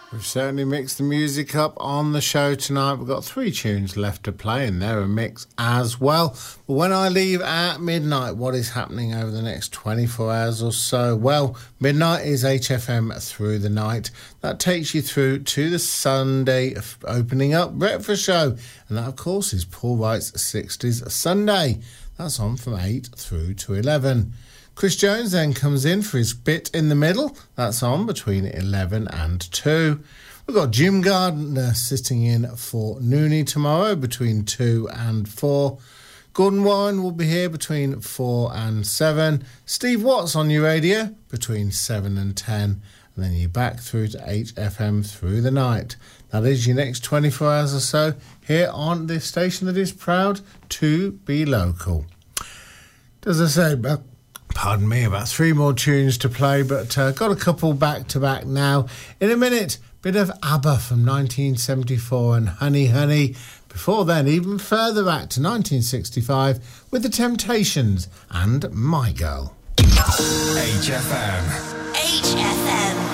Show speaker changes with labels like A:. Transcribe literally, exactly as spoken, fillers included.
A: We've certainly mixed the music up on the show tonight. We've got three tunes left to play, and they're a mix as well. But when I leave at midnight, what is happening over the next twenty-four hours or so? Well, midnight is H F M Through the Night. That takes you through to the Sunday opening up breakfast show. And that, of course, is Paul Wright's sixties Sunday. That's on from eight through to eleven. Chris Jones then comes in for his bit in the middle. That's on between eleven and two. We've got Jim Gardner sitting in for Noonie tomorrow between two and four. Gordon Warren will be here between four and seven. Steve Watts on your radio between seven and ten. And then you're back through to H F M Through the Night. That is your next twenty-four hours or so here on this station that is proud to be local. As I say, about Pardon me, about three more tunes to play, but uh, got a couple back-to-back now. In a minute, bit of ABBA from nineteen seventy-four and Honey Honey. Before then, even further back to nineteen sixty-five with The Temptations and My Girl.
B: H F M.
C: H F M.